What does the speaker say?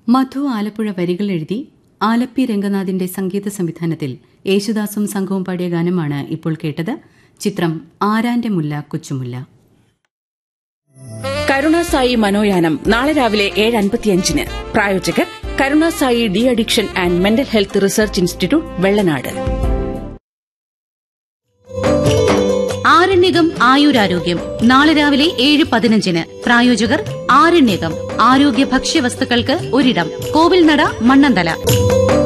മധു ആലപ്പുഴ വരികൾ എഴുതി ആലപ്പി രംഗനാഥിന്റെ സംഗീത സംവിധാനത്തിൽ യേശുദാസും സംഘവും പാടിയ ഗാനമാണ് ഇപ്പോൾ കേട്ടത്. ചിത്രം ആരാന്റെ മുല്ല കൊച്ചുമുല്ല. കരുണാസായി മനോയാനം നാളെ രാവിലെ 7:55 പ്രായോജകർ Karunasai de addiction and mental health research institute, Vellanad. Aryanayakam ആയുരാരോഗ്യം നാളെ രാവിലെ 7:15 പ്രായോജകർ ആരണ്യകം ആരോഗ്യ ഭക്ഷ്യവസ്തുക്കൾക്ക് ഒരിടം, കോവിൽനട, മണ്ണന്തല.